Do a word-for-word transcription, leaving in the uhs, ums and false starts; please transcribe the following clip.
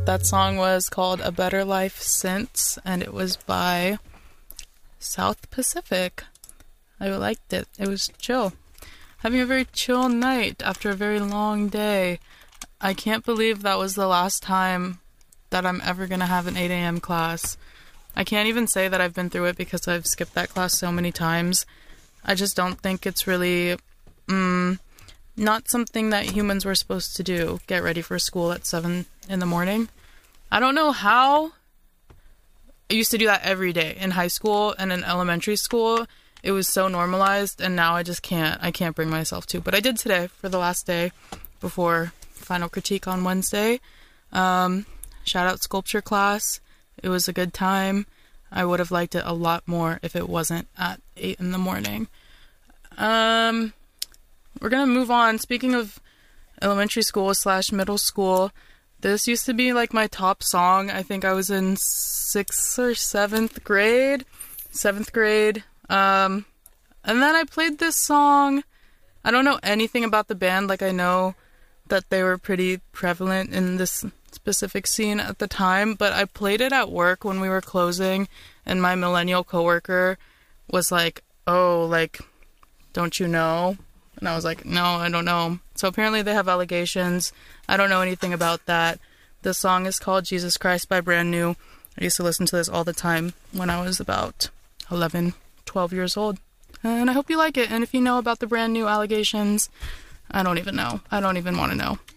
That song was called A Better Life Since, and it was by South Pacific. I liked it. It was chill. Having a very chill night after a very long day. I can't believe that was the last time that I'm ever going to have an eight a.m. class. I can't even say that I've been through it because I've skipped that class so many times. I just don't think it's really mm, not something that humans were supposed to do. Get ready for school at seven in the morning. I don't know how. I used to do that every day in high school and in elementary school. It was so normalized, and now I just can't. I can't bring myself to. But I did today for the last day before final critique on Wednesday. Um, shout out sculpture class. It was a good time. I would have liked it a lot more if it wasn't at eight in the morning. Um, we're going to move on. Speaking of elementary school slash middle school, this used to be like my top song. I think I was in sixth or seventh grade. Seventh grade. Um, and then I played this song. I don't know anything about the band. Like, I know that they were pretty prevalent in this specific scene at the time, but I played it at work when we were closing, and my millennial coworker was like, oh, like, don't you know? And I was like, no, I don't know. So apparently they have allegations. I don't know anything about that. The song is called Jesus Christ by Brand New. I used to listen to this all the time when I was about eleven, twelve years old. And I hope you like it. And if you know about the Brand New allegations, I don't even know. I don't even want to know.